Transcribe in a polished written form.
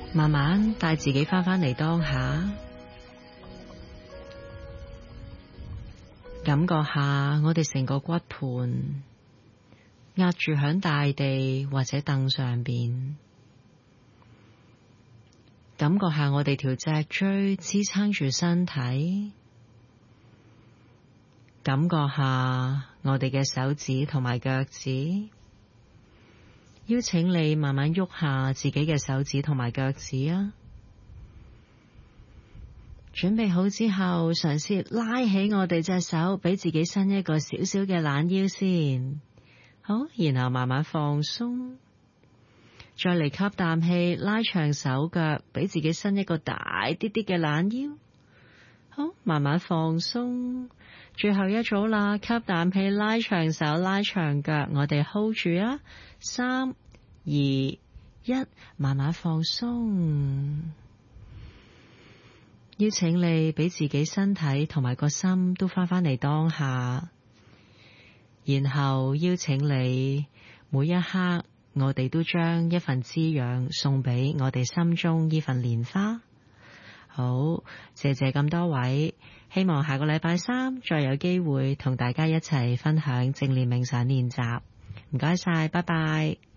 慢慢帶自己返嚟當下，感覺下我哋成個骨盤壓住響大地或者凳上邊，感覺下我哋條脊椎支撐住身體，感覺下我哋嘅手指同埋腳趾。邀請你慢慢喐下自己嘅手指同埋腳趾啊！準備好之後，嘗試拉起我哋隻手，俾自己伸一個小小嘅懶腰先。好，然後慢慢放鬆，再嚟吸啖氣，拉長手腳，俾自己伸一個大啲啲嘅懶腰。好，慢慢放鬆，最後一組啦，吸啖氣，拉長手，拉長腳，我哋 hold 住啊！3、2、1，慢慢放鬆。邀請你俾自己身體同埋個心都返嚟當下，然後邀請你每一刻，我哋都將一份滋養送俾我哋心中呢份蓮花。好，謝謝咁多位，希望下個禮拜3再有機會同大家一齊分享正念冥想練習。唔該晒，拜拜。